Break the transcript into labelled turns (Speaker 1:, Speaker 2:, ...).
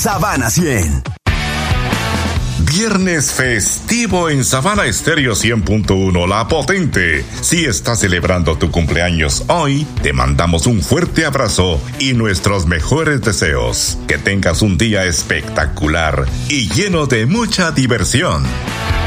Speaker 1: Sabana 100.
Speaker 2: Viernes festivo en Sabana Estéreo 100.1, La Potente. Si estás celebrando tu cumpleaños hoy, te mandamos un fuerte abrazo y nuestros mejores deseos. Que tengas un día espectacular y lleno de mucha diversión.